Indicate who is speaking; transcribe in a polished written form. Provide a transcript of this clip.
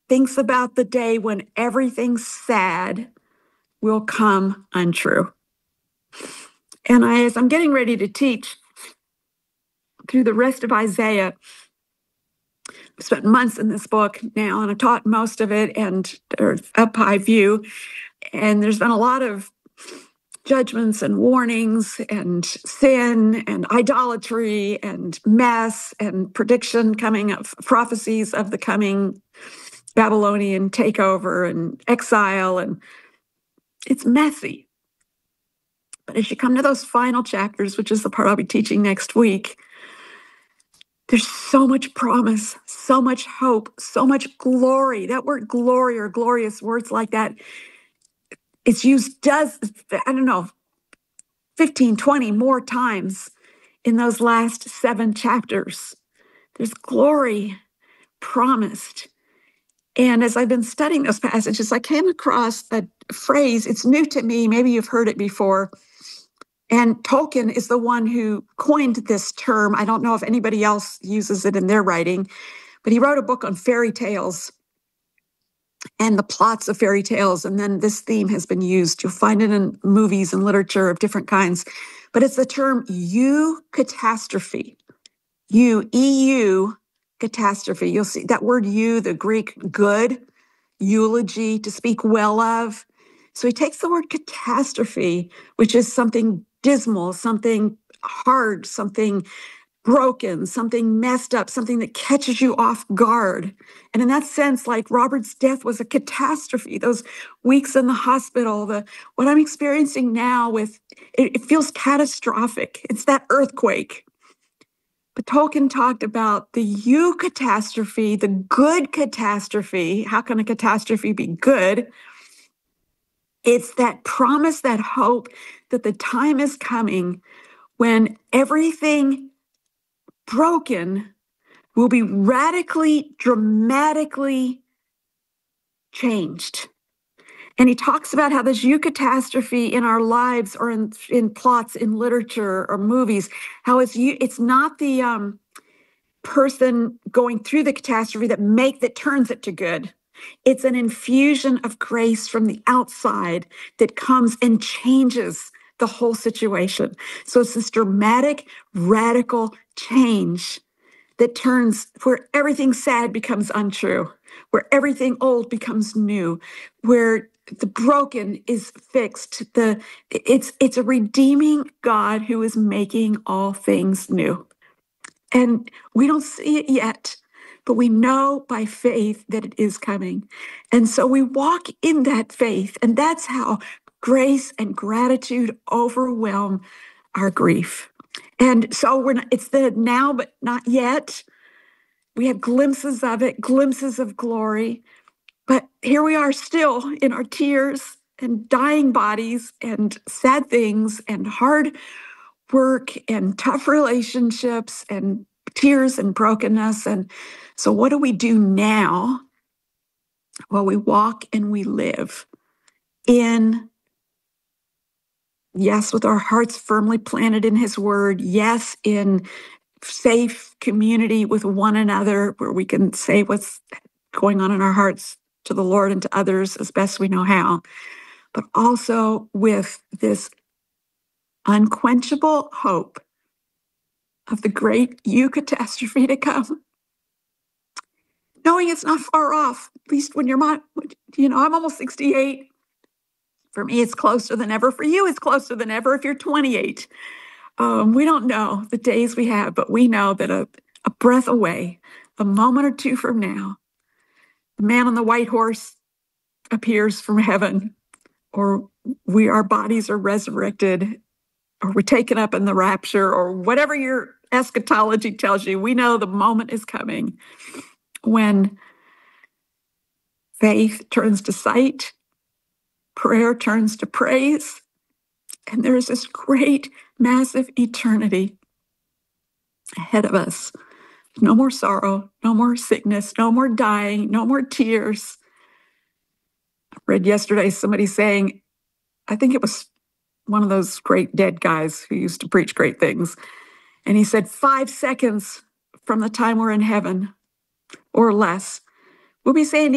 Speaker 1: thinks about the day when everything sad will come untrue. And as I'm getting ready to teach through the rest of Isaiah, I've spent months in this book now, and I've taught most of it and up high view. And there's been a lot of judgments and warnings and sin and idolatry and mess and prediction coming of prophecies of the coming Babylonian takeover and exile. And it's messy. But as you come to those final chapters, which is the part I'll be teaching next week, there's so much promise, so much hope, so much glory. That word glory or glorious, words like that, it's used 15, 20 more times in those last 7 chapters. There's glory promised. And as I've been studying those passages, I came across a phrase. It's new to me. Maybe you've heard it before. And Tolkien is the one who coined this term. I don't know if anybody else uses it in their writing, but he wrote a book on fairy tales and the plots of fairy tales. And then this theme has been used. You'll find it in movies and literature of different kinds. But it's the term eucatastrophe. EU, catastrophe. You'll see that word the Greek good, eulogy, to speak well of. So he takes the word catastrophe, which is something dismal, something hard, something broken, something messed up, something that catches you off guard. And in that sense, like Robert's death was a catastrophe. Those weeks in the hospital, what I'm experiencing now it feels catastrophic. It's that earthquake. But Tolkien talked about the eucatastrophe, the good catastrophe. How can a catastrophe be good? It's that promise, that hope that the time is coming when everything broken will be radically, dramatically changed. And he talks about how this eucatastrophe in our lives or in plots in literature or movies, how it's not the person going through the catastrophe that turns it to good. It's an infusion of grace from the outside that comes and changes the whole situation. So it's this dramatic, radical change that turns where everything sad becomes untrue, where everything old becomes new, where the broken is fixed. It's a redeeming God who is making all things new. And we don't see it yet, but we know by faith that it is coming. And so we walk in that faith, and that's how grace and gratitude overwhelm our grief. And so it's the now, but not yet. We have glimpses of it, glimpses of glory. But here we are still in our tears and dying bodies and sad things and hard work and tough relationships and tears and brokenness. And so what do we do now? Well, we walk and we live yes, with our hearts firmly planted in his word. Yes, in safe community with one another where we can say what's going on in our hearts to the Lord and to others as best we know how, but also with this unquenchable hope of the great eucatastrophe to come. Knowing it's not far off, at least when I'm almost 68. For me, it's closer than ever. For you, it's closer than ever if you're 28. We don't know the days we have, but we know that a breath away, a moment or two from now, the man on the white horse appears from heaven, or our bodies are resurrected, or we're taken up in the rapture, or whatever your eschatology tells you. We know the moment is coming when faith turns to sight, prayer turns to praise, and there is this great, massive eternity ahead of us. No more sorrow, no more sickness, no more dying, no more tears. I read yesterday somebody saying, I think it was one of those great dead guys who used to preach great things. And he said, 5 seconds from the time we're in heaven or less, we'll be saying